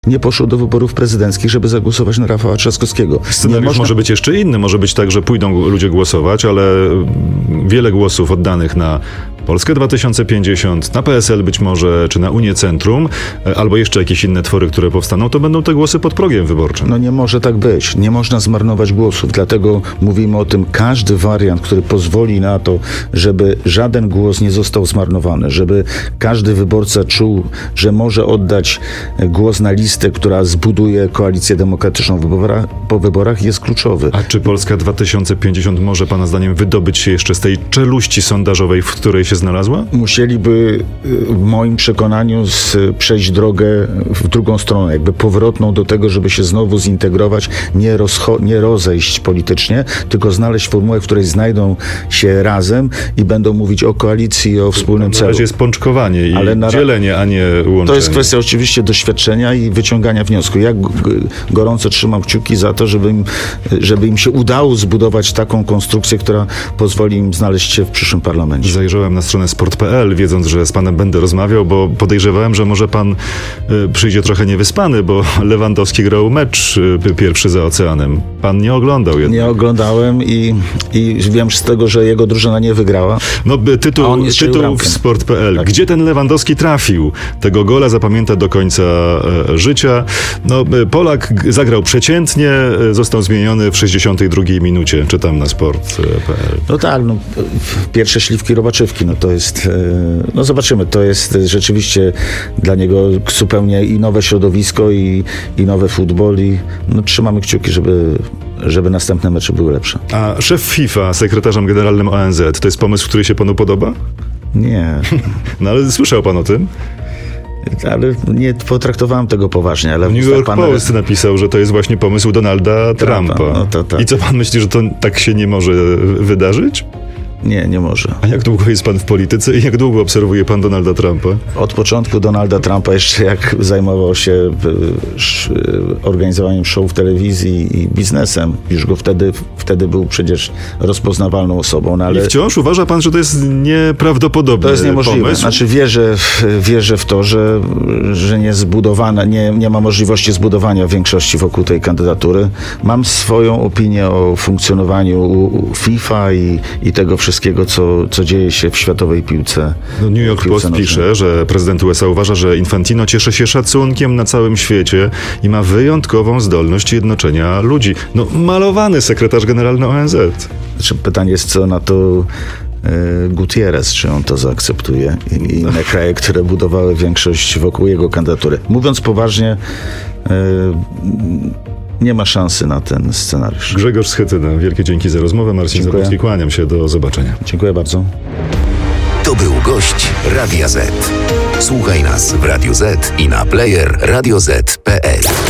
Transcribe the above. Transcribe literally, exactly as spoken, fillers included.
nie poszło do wyborów prezydenckich, żeby zagłosować na Rafała Trzaskowskiego. Scenariusz można... może być jeszcze inny. Może być tak, że pójdą ludzie głosować, ale wiele głosów oddanych na Polskę dwa tysiące pięćdziesiąt, na P S L być może, czy na Unię Centrum, albo jeszcze jakieś inne twory, które powstaną, to będą te głosy pod progiem wyborczym. No nie może tak być. Nie można zmarnować głosów. Dlatego mówimy o tym, każdy wariant, który pozwoli na to, żeby żaden głos nie został zmarnowany, żeby każdy wyborca czuł, że może oddać głos na listę, która zbuduje koalicję demokratyczną w wyborach, po wyborach, jest kluczowy. A czy Polska dwa tysiące pięćdziesiąt może pana zdaniem wydobyć się jeszcze z tej czeluści sondażowej, w której się znalazła? Musieliby w moim przekonaniu z, przejść drogę w drugą stronę, jakby powrotną do tego, żeby się znowu zintegrować, nie, rozcho- nie rozejść politycznie, tylko znaleźć formułę, w której znajdą się razem i będą mówić o koalicji, o wspólnym celu. Na razie jest pączkowanie i Ale na... dzielenie, a nie łączenie. To jest kwestia oczywiście doświadczenia i wyciągania wniosku. Ja g- gorąco trzymam kciuki za to, żeby im, żeby im się udało zbudować taką konstrukcję, która pozwoli im znaleźć się w przyszłym parlamencie. Zajrzałem na stronę sport kropka p l, wiedząc, że z panem będę rozmawiał, bo podejrzewałem, że może pan y, przyjdzie trochę niewyspany, bo Lewandowski grał mecz y, pierwszy za oceanem. Pan nie oglądał jednak. Nie oglądałem i, i wiem z tego, że jego drużyna nie wygrała. No tytuł, tytuł w sport kropka p l. Tak. Gdzie ten Lewandowski trafił? Tego gola zapamięta do końca e, życia. No, Polak zagrał przeciętnie, został zmieniony w sześćdziesiątej drugiej minucie. Czytam na sport kropka p l. No tak, no, pierwsze śliwki Robaczywki, no to jest, no zobaczymy, to jest rzeczywiście dla niego zupełnie i nowe środowisko, i, i nowy futbol, i no, trzymamy kciuki, żeby, żeby następne mecze były lepsze. A szef FIFA, sekretarzem generalnym O N Z, to jest pomysł, który się panu podoba? Nie. No ale słyszał pan o tym? Ale nie potraktowałem tego poważnie. Ale New York pana... Post napisał, że to jest właśnie pomysł Donalda Trumpa. Trumpa. No to, tak. I co pan myśli, że to tak się nie może wydarzyć? Nie, nie może. A jak długo jest pan w polityce i jak długo obserwuje pan Donalda Trumpa? Od początku Donalda Trumpa, jeszcze jak zajmował się organizowaniem show w telewizji i biznesem. Już go wtedy, wtedy był przecież rozpoznawalną osobą. No ale... I wciąż uważa pan, że to jest nieprawdopodobny To jest niemożliwe. pomysł? Znaczy wierzę, wierzę w to, że, że nie zbudowana, nie, nie ma możliwości zbudowania większości wokół tej kandydatury. Mam swoją opinię o funkcjonowaniu FIFA i, i tego wszystkiego. wszystkiego, co, co dzieje się w światowej piłce. No New York Post nożnej. pisze, że prezydent U S A uważa, że Infantino cieszy się szacunkiem na całym świecie i ma wyjątkową zdolność jednoczenia ludzi. No malowany sekretarz generalny O N Z. Znaczy, pytanie jest, co na to e, Gutierrez, czy on to zaakceptuje, i inne kraje, które budowały większość wokół jego kandydatury. Mówiąc poważnie, e, nie ma szansy na ten scenariusz. Grzegorz Schetyna, wielkie dzięki za rozmowę. Marcin Zabłocki, kłaniam się, do zobaczenia. Dziękuję bardzo. To był gość Radia Z. Słuchaj nas w Radio Z i na player radio z kropka p l.